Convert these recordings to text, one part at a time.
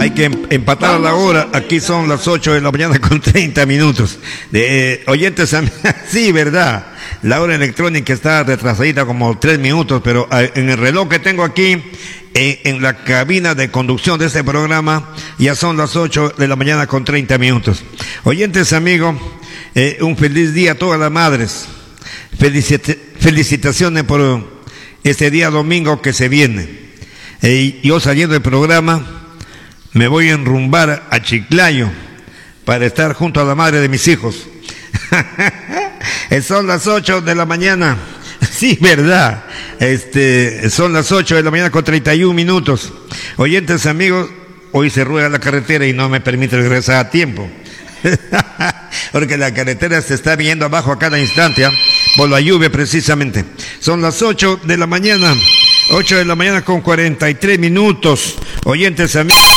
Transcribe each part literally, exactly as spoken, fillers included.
Hay que empatar a la hora. Aquí son las ocho de la mañana con treinta minutos. De, eh, oyentes, sí, verdad. La hora electrónica está retrasadita como tres minutos, pero eh, en el reloj que tengo aquí, eh, en la cabina de conducción de este programa, ya son las ocho de la mañana con treinta minutos. Oyentes, amigos, eh, un feliz día a todas las madres. Felicit- felicitaciones por este día domingo que se viene. Eh, yo saliendo del programa, me voy a enrumbar a Chiclayo para estar junto a la madre de mis hijos. Son las ocho de la mañana. Sí, verdad. Este, son las ocho de la mañana con treinta y un minutos. Oyentes, amigos, hoy se rueda la carretera y no me permite regresar a tiempo. Porque la carretera se está viendo abajo a cada instante, ¿eh? Por la lluvia precisamente. Son las ocho de la mañana. ocho de la mañana con cuarenta y tres minutos. Oyentes, amigos.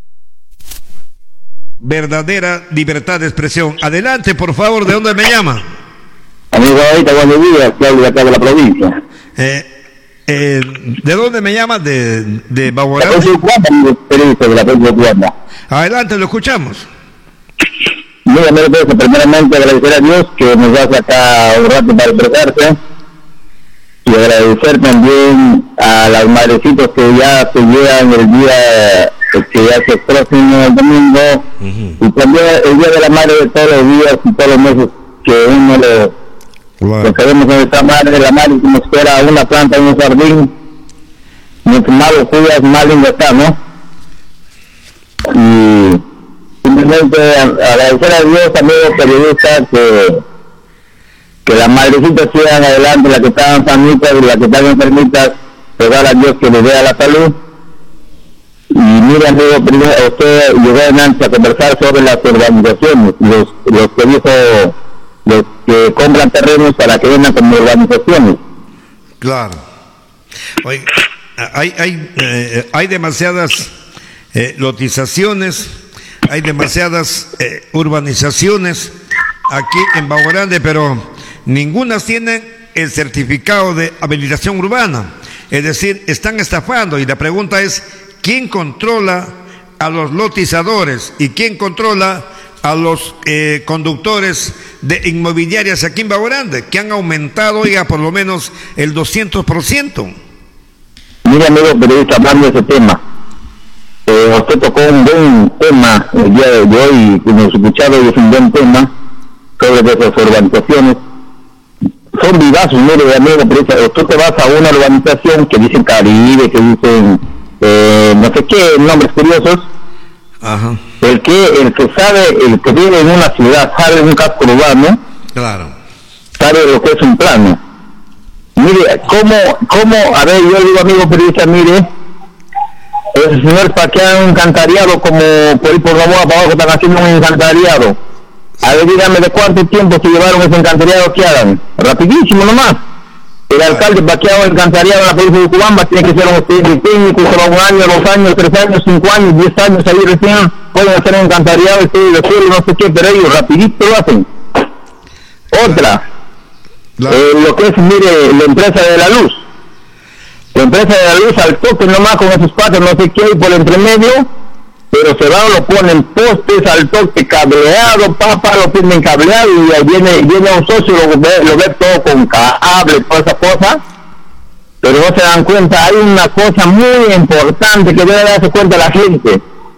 Verdadera libertad de expresión. Adelante, por favor, ¿de dónde me llama? Amigo, ahorita buenos días, Claudio, acá de la provincia. Eh, eh, ¿De dónde me llama? De, de Baguarán. De la provincia. Adelante, lo escuchamos. Mira, mira, pues, primeramente agradecer a Dios que nos da acá un rato para expresarse y agradecer también a las madrecitas que ya se llegan el día que ya se próximo el domingo, uh-huh. Y también el día de la madre de todos los días y todos los meses que uno le wow. Lo queremos con esta madre de la madre que nos espera una planta en un jardín, mientras más lo cuidas, más lindo está, ¿no? Y simplemente agradecer a Dios, amigos periodistas, que que las madrecitas sigan adelante, las que están sanitas y las que están enfermitas, rogar a Dios que les dé la salud. Y mire, amigo, primero usted llegó adelante a conversar sobre las urbanizaciones, los, los que dijo, los que compran terrenos para que vengan como urbanizaciones. Claro. Oye, hay, hay, eh, hay demasiadas eh, lotizaciones, hay demasiadas eh, urbanizaciones aquí en Bajo Grande, pero ninguna tienen el certificado de habilitación urbana. Es decir, están estafando, y la pregunta es, ¿quién controla a los lotizadores y quién controla a los eh, conductores de inmobiliarias aquí en Bajo Grande, que han aumentado ya por lo menos el doscientos por ciento? Mira, amigo periodista, hablando de ese tema, eh, usted tocó un buen tema el día de hoy, y hemos escuchado, y es un buen tema sobre esas urbanizaciones. Son vivazos, mire, amigo periodista, usted te vas a una urbanización que dicen Caribe, que dicen Eh, no sé qué nombres curiosos. Ajá. El que el que sabe, el que vive en una ciudad, sabe un casco urbano, claro, sabe lo que es un plano. Mire, cómo, cómo, a ver, yo digo, amigo periodista, mire, el señor paquea un encantariado como por ahí por la boda para abajo están haciendo un encantariado. A ver, dígame de cuánto tiempo se llevaron ese encantariado que hagan. Rapidísimo nomás. El alcalde vaqueado el encantariado en la provincia de Cubamba tiene que ser un estudiante técnico, solo un año, dos años, tres años, cinco años, diez años, ahí recién pueden hacer un encantariado, estudio de suelo, no sé qué, pero ellos rapidito lo hacen. Otra, eh, lo que es, mire, la empresa de la luz. La empresa de la luz al toque nomás con esos patos, no sé qué, y por el entremedio, pero se va, lo ponen postes al toque cableado, papá, lo tienen cableado, y ahí viene, viene un socio, lo ve, lo ve todo con cable, toda esa cosa, pero no se dan cuenta. Hay una cosa muy importante que debe darse cuenta la gente.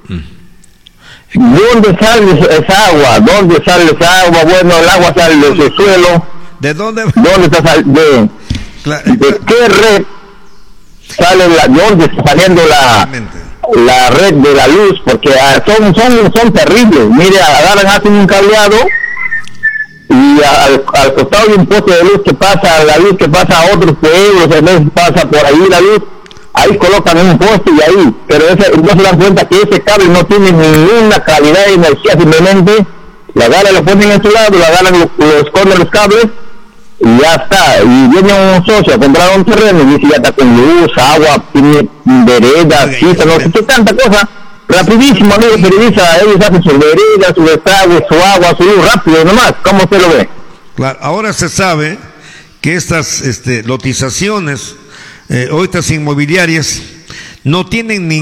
¿Dónde sale esa agua? ¿Dónde sale esa agua? Bueno, el agua sale del suelo. ¿De dónde? ¿Dónde está sal- de, ¿De qué red sale la, dónde está saliendo la la red de la luz? Porque uh, son son son terribles. Mire, agarran, hacen un cableado y al, al costado de un poste de luz que pasa, la luz que pasa a otros pueblos, a veces pasa por ahí la luz, ahí colocan un poste y ahí, pero ese, no se dan cuenta que ese cable no tiene ninguna calidad de energía, simplemente la agarran, lo ponen en su lado, la agarran, lo, lo esconden los cables y ya está. Y viene un socio a comprar un terreno y dice, ya está con luz, agua, tiene veredas, pista, no sé qué tanta cosa. Rapidísimo, amigo periodista, ellos hacen sus veredas, su desagüe, su agua, su luz, rápido nomás. ¿Cómo usted lo ve? Claro, ahora se sabe que estas este, lotizaciones, eh, o estas inmobiliarias, no tienen ni